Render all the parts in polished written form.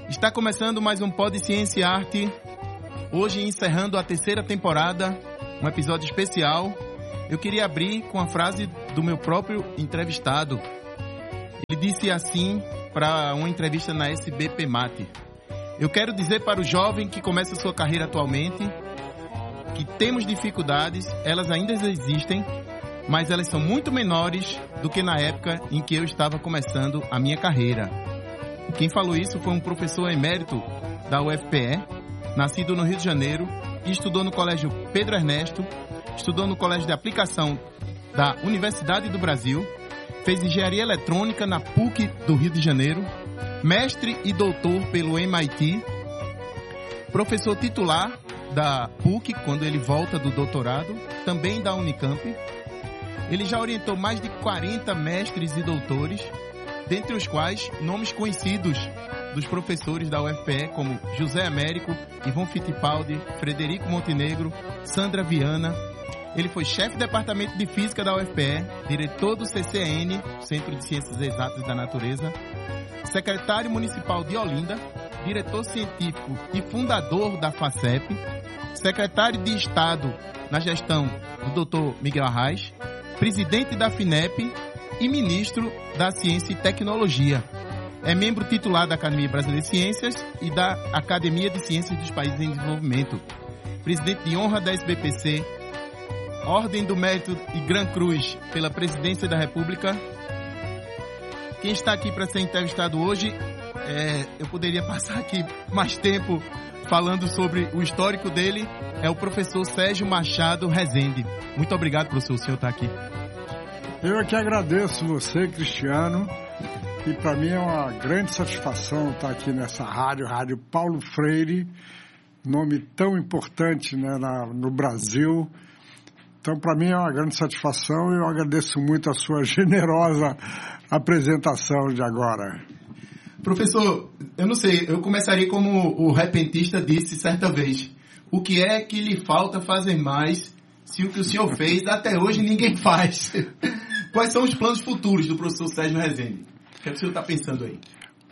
Está começando mais um Pod Ciência e Arte. Hoje, encerrando a 3ª temporada, um episódio especial. Eu queria abrir com a frase do meu próprio entrevistado. Ele disse assim para uma entrevista na SBP Mate: eu quero dizer para o jovem que começa sua carreira atualmente que temos dificuldades, elas ainda existem, mas elas são muito menores do que na época em que eu estava começando a minha carreira. Quem falou isso foi um professor emérito da UFPE, nascido no Rio de Janeiro, e estudou no Colégio Pedro Ernesto, estudou no Colégio de Aplicação da Universidade do Brasil, fez engenharia eletrônica na PUC do Rio de Janeiro, mestre e doutor pelo MIT, professor titular da PUC quando ele volta do doutorado, também da Unicamp. Ele já orientou mais de 40 mestres e doutores, dentre os quais nomes conhecidos dos professores da UFPE como José Américo, Ivon Fittipaldi, Frederico Montenegro, Sandra Viana. Ele foi chefe do Departamento de Física da UFPE, diretor do CCN, Centro de Ciências Exatas da Natureza, secretário municipal de Olinda, diretor científico e fundador da FACEP, secretário de Estado na gestão do Dr. Miguel Arraes, presidente da FINEP e ministro da Ciência e Tecnologia. É membro titular da Academia Brasileira de Ciências e da Academia de Ciências dos Países em Desenvolvimento. Presidente de honra da SBPC, Ordem do Mérito e Gran Cruz pela Presidência da República. Quem está aqui para ser entrevistado hoje, eu poderia passar aqui mais tempo falando sobre o histórico dele, é o professor Sérgio Machado Rezende. Muito obrigado, professor, o senhor está aqui. Eu aqui agradeço você, Cristiano, e para mim é uma grande satisfação estar aqui nessa Rádio Paulo Freire, nome tão importante, né, no Brasil. Então, para mim é uma grande satisfação e eu agradeço muito a sua generosa apresentação de agora. Professor, eu não sei, eu começaria como o repentista disse certa vez: o que é que lhe falta fazer mais se o que o senhor fez até hoje ninguém faz? Quais são os planos futuros do professor Sérgio Rezende? O que é que o senhor está pensando aí?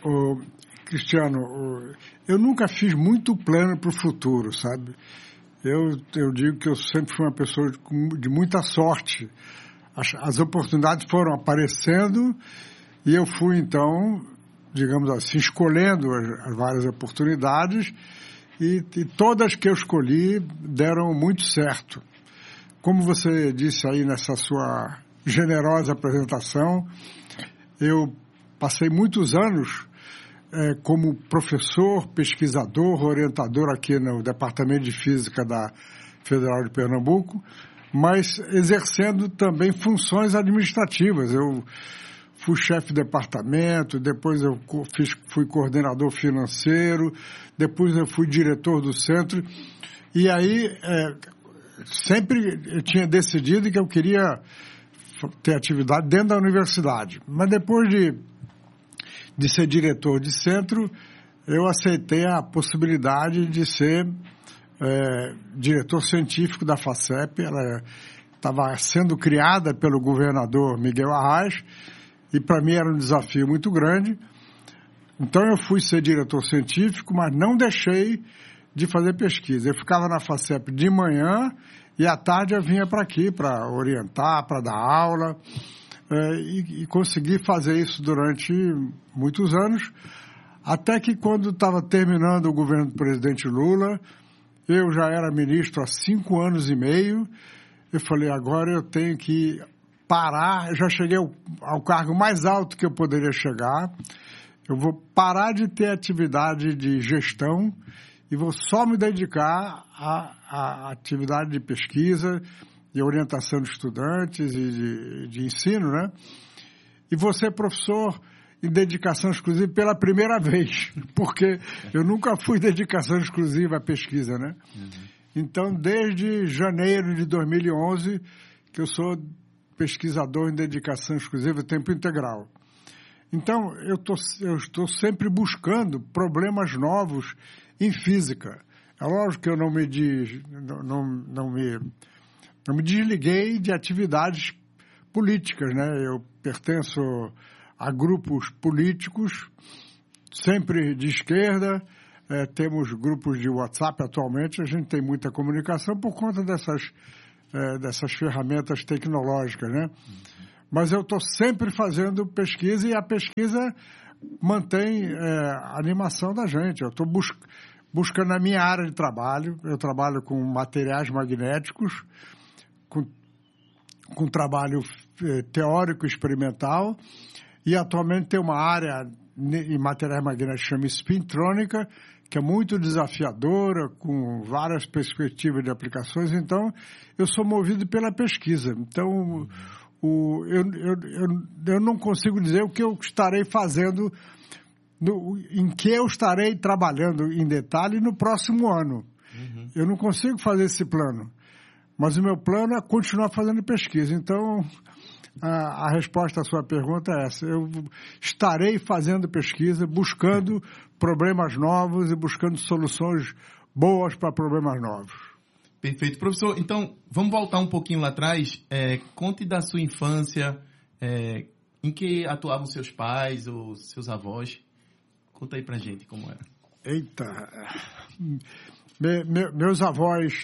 Cristiano, eu nunca fiz muito plano para o futuro, sabe? Eu digo que eu sempre fui uma pessoa de muita sorte. As oportunidades foram aparecendo e eu fui, então, digamos assim, escolhendo as várias oportunidades e todas que eu escolhi deram muito certo. Como você disse aí nessa sua generosa apresentação, eu passei muitos anos como professor, pesquisador, orientador aqui no Departamento de Física da Federal de Pernambuco, mas exercendo também funções administrativas. Eu fui chefe de departamento, depois eu fui coordenador financeiro, depois eu fui diretor do centro, e aí sempre eu tinha decidido que eu queria ter atividade dentro da universidade. Mas depois de ser diretor de centro, eu aceitei a possibilidade de ser diretor científico da FACEP. Ela estava sendo criada pelo governador Miguel Arraes e para mim era um desafio muito grande. Então eu fui ser diretor científico, mas não deixei de fazer pesquisa. Eu ficava na FACEP de manhã e à tarde eu vinha para aqui para orientar, para dar aula, e consegui fazer isso durante muitos anos, até que quando estava terminando o governo do presidente Lula, eu já era ministro há 5 anos e meio, eu falei, agora eu tenho que parar, eu já cheguei ao cargo mais alto que eu poderia chegar, eu vou parar de ter atividade de gestão e vou só me dedicar à atividade de pesquisa e orientação de estudantes e de ensino, né? E vou ser professor em dedicação exclusiva pela primeira vez, porque eu nunca fui dedicação exclusiva à pesquisa, né? Uhum. Então, desde janeiro de 2011, que eu sou pesquisador em dedicação exclusiva tempo integral. Então, eu estou sempre buscando problemas novos em física. É lógico que eu não me desliguei de atividades políticas, né? Eu pertenço a grupos políticos sempre de esquerda. Temos grupos de WhatsApp atualmente, a gente tem muita comunicação por conta dessas ferramentas tecnológicas, né? Mas eu estou sempre fazendo pesquisa e a pesquisa mantém a animação da gente. Eu estou buscando a minha área de trabalho. Eu trabalho com materiais magnéticos, com trabalho teórico experimental, e atualmente tem uma área em materiais magnéticos que chama spintrônica, que é muito desafiadora, com várias perspectivas de aplicações. Então, eu sou movido pela pesquisa. Então, eu não consigo dizer o que eu estarei fazendo, em que eu estarei trabalhando em detalhe no próximo ano. Eu não consigo fazer esse plano. Mas o meu plano é continuar fazendo pesquisa. Então, a resposta à sua pergunta é essa. Eu estarei fazendo pesquisa, buscando problemas novos e buscando soluções boas para problemas novos. Perfeito. Professor, então, vamos voltar um pouquinho lá atrás. Conte da sua infância, em que atuavam seus pais ou seus avós. Conta aí pra gente como era. Eita! Meus avós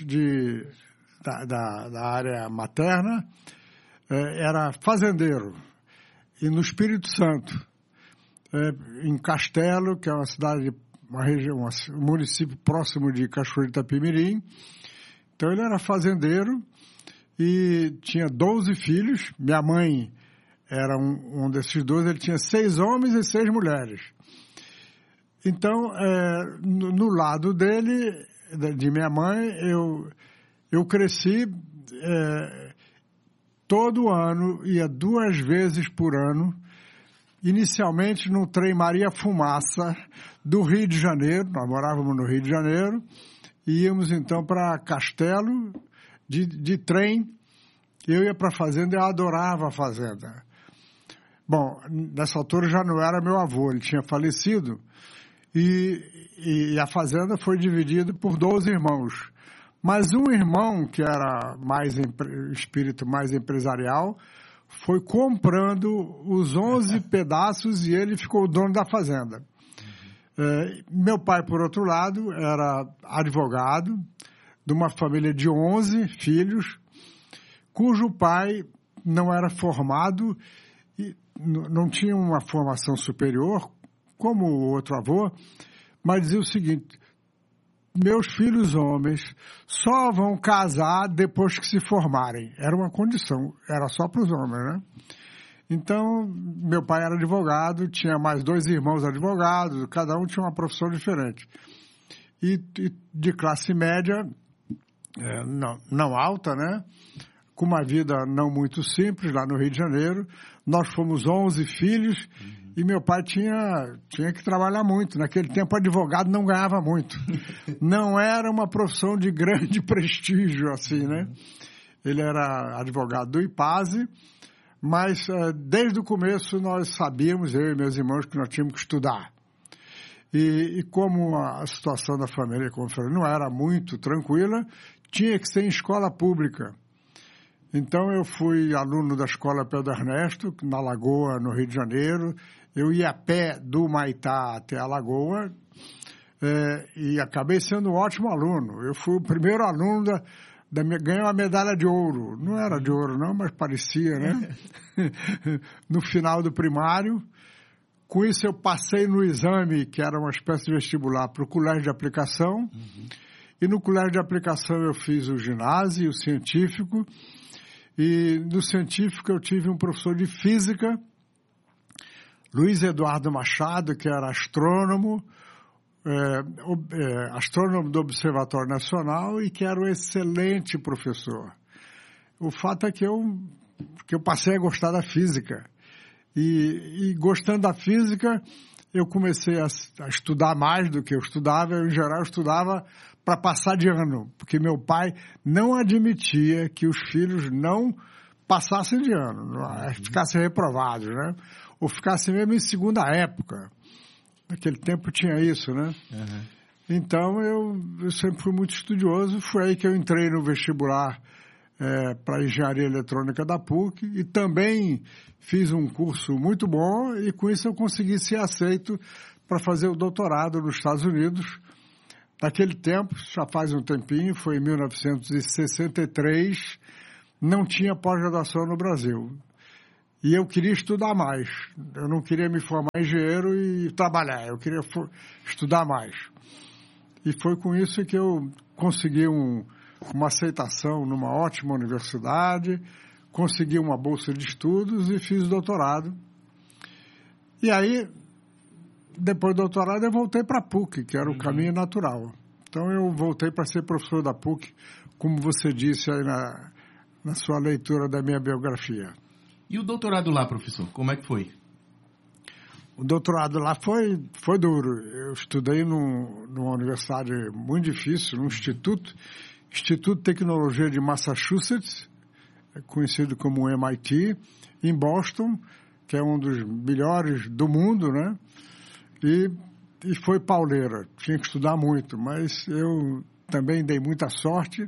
da área materna era fazendeiro, e no Espírito Santo, em Castelo, que é uma cidade, uma região, um município próximo de Cachoeiro de Itapemirim. Então ele era fazendeiro e tinha 12 filhos. Minha mãe era um desses 12, ele tinha 6 homens e 6 mulheres. Então, no lado dele, de minha mãe, eu cresci todo ano, ia 2 vezes por ano, inicialmente no trem Maria Fumaça do Rio de Janeiro. Nós morávamos no Rio de Janeiro e íamos então para Castelo de trem. Eu ia para a fazenda, eu adorava a fazenda. Bom, nessa altura já não era meu avô, ele tinha falecido, e a fazenda foi dividida por 12 irmãos. Mas um irmão, que era espírito mais empresarial, foi comprando os 11 pedaços e ele ficou o dono da fazenda. Meu pai, por outro lado, era advogado de uma família de 11 filhos, cujo pai não era formado e não tinha uma formação superior, como o outro avô, mas dizia o seguinte: meus filhos homens só vão casar depois que se formarem. Era uma condição, era só para os homens, né? Então, meu pai era advogado, tinha mais 2 irmãos advogados, cada um tinha uma profissão diferente. E de classe média, não alta, né? Com uma vida não muito simples lá no Rio de Janeiro. Nós fomos 11 filhos. E meu pai tinha que trabalhar muito. Naquele tempo, advogado não ganhava muito. Não era uma profissão de grande prestígio, assim, né? Ele era advogado do IPASE, mas desde o começo nós sabíamos, eu e meus irmãos, que nós tínhamos que estudar. E como a situação da família, como eu falei, não era muito tranquila, tinha que ser em escola pública. Então, eu fui aluno da Escola Pedro Ernesto, na Lagoa, no Rio de Janeiro. Eu ia a pé do Maitá até a Lagoa e acabei sendo um ótimo aluno. Eu fui o primeiro aluno ganhei uma medalha de ouro. Não era de ouro, não, mas parecia, né? No final do primário. Com isso, eu passei no exame, que era uma espécie de vestibular, para o colégio de aplicação. E no colégio de aplicação eu fiz o ginásio, o científico. E no científico eu tive um professor de física, Luiz Eduardo Machado, que era astrônomo do Observatório Nacional e que era um excelente professor. O fato é que eu passei a gostar da física. E gostando da física, eu comecei a estudar mais do que eu estudava. Eu, em geral, estudava para passar de ano, porque meu pai não admitia que os filhos não passassem de ano, ficassem reprovados, né? Ou ficassem mesmo em segunda época. Naquele tempo tinha isso, né? Então, eu sempre fui muito estudioso. Foi aí que eu entrei no vestibular para Engenharia Eletrônica da PUC e também fiz um curso muito bom e com isso eu consegui ser aceito para fazer o doutorado nos Estados Unidos. Naquele tempo, já faz um tempinho, foi em 1963, não tinha pós-graduação no Brasil. E eu queria estudar mais. Eu não queria me formar engenheiro e trabalhar. Eu queria estudar mais. E foi com isso que eu consegui uma aceitação numa ótima universidade, consegui uma bolsa de estudos e fiz doutorado. E aí, depois do doutorado, eu voltei para a PUC, que era o caminho natural. Então, eu voltei para ser professor da PUC, como você disse aí na sua leitura da minha biografia. E o doutorado lá, professor, como é que foi? O doutorado lá foi duro. Eu estudei numa universidade muito difícil, num Instituto de Tecnologia de Massachusetts, conhecido como MIT, em Boston, que é um dos melhores do mundo, né? E foi pauleira. Tinha que estudar muito, mas eu também dei muita sorte.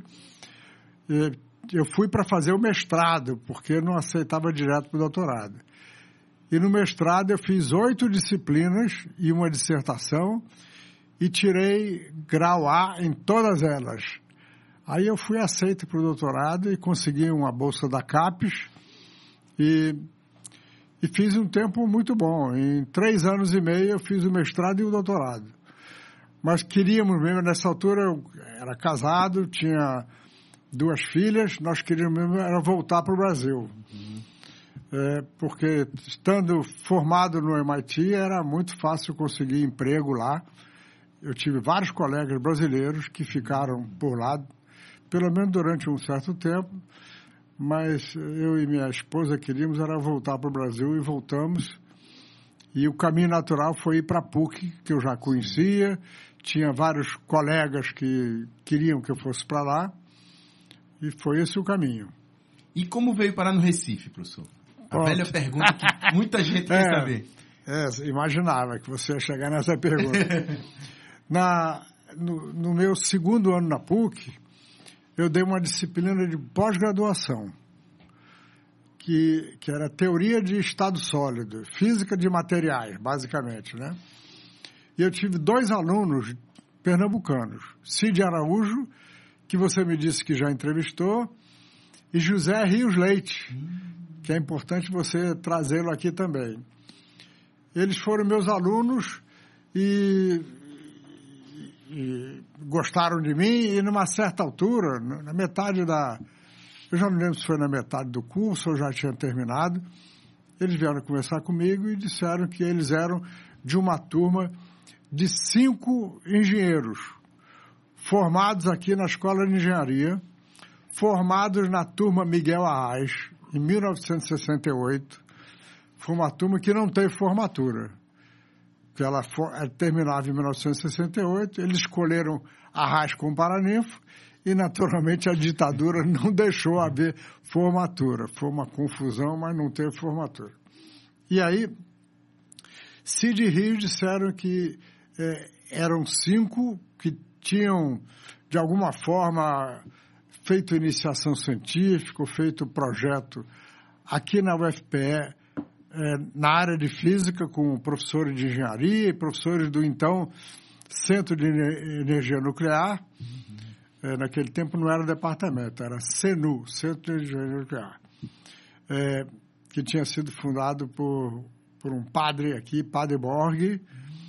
Eu fui para fazer o mestrado, porque não aceitava direto para o doutorado. E no mestrado eu fiz 8 disciplinas e uma dissertação e tirei grau A em todas elas. Aí eu fui aceito para o doutorado e consegui uma bolsa da CAPES e fiz um tempo muito bom. Em 3 anos e meio eu fiz o mestrado e o doutorado. Mas queríamos mesmo, nessa altura eu era casado, tinha 2 filhas, nós queríamos mesmo era voltar para o Brasil. Porque estando formado no MIT era muito fácil conseguir emprego lá. Eu tive vários colegas brasileiros que ficaram por lá, pelo menos durante um certo tempo, mas eu e minha esposa queríamos era voltar para o Brasil e voltamos. E o caminho natural foi ir para a PUC, que eu já conhecia, tinha vários colegas que queriam que eu fosse para lá, e foi esse o caminho. E como veio parar no Recife, professor? A velha pergunta que muita gente quer saber. Imaginava que você ia chegar nessa pergunta. No meu segundo ano na PUC, eu dei uma disciplina de pós-graduação, que era teoria de estado sólido, física de materiais, basicamente, né? E eu tive 2 alunos pernambucanos, Cid Araújo, que você me disse que já entrevistou, e José Rios Leite, que é importante você trazê-lo aqui também. Eles foram meus alunos e gostaram de mim, e numa certa altura, na metade eu já não lembro se foi na metade do curso ou já tinha terminado, eles vieram conversar comigo e disseram que eles eram de uma turma de 5 engenheiros, formados aqui na Escola de Engenharia, formados na turma Miguel Arraes, em 1968. Foi uma turma que não teve formatura, que ela terminava em 1968, eles escolheram Arraes como paraninfo e, naturalmente, a ditadura não deixou haver formatura. Foi uma confusão, mas não teve formatura. E aí, Cid e Rios disseram que eram 5 que tinham, de alguma forma, feito iniciação científica, feito projeto aqui na UFPE, na área de física, com professores de engenharia e professores do, então, Centro de Energia Nuclear. Naquele tempo não era departamento, era CENU, Centro de Energia Nuclear, que tinha sido fundado por um padre aqui, Padre Borghi,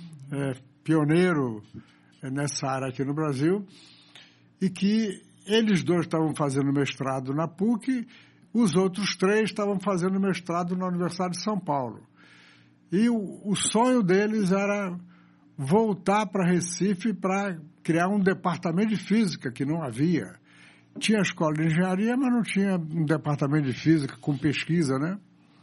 pioneiro nessa área aqui no Brasil, e que eles 2 estavam fazendo mestrado na PUC, os outros 3 estavam fazendo mestrado na Universidade de São Paulo. E o sonho deles era voltar para Recife para criar um departamento de física, que não havia. Tinha escola de engenharia, mas não tinha um departamento de física com pesquisa, né?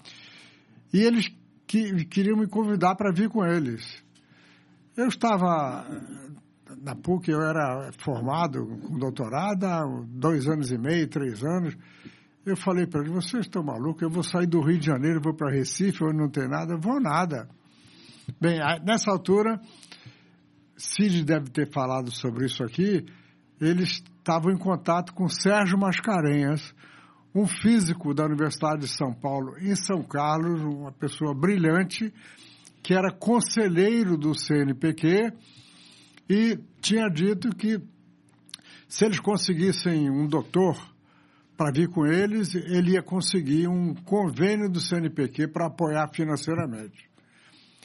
E eles queriam me convidar para vir com eles. Eu estava na PUC, eu era formado com doutorado há 2 anos e meio, 3 anos. Eu falei para eles, vocês estão malucos? Eu vou sair do Rio de Janeiro, vou para Recife, onde não tem nada. Eu vou nada. Bem, nessa altura, Cid deve ter falado sobre isso aqui, eles estavam em contato com Sérgio Mascarenhas, um físico da Universidade de São Paulo, em São Carlos, uma pessoa brilhante, que era conselheiro do CNPq e tinha dito que se eles conseguissem um doutor para vir com eles, ele ia conseguir um convênio do CNPq para apoiar financeiramente.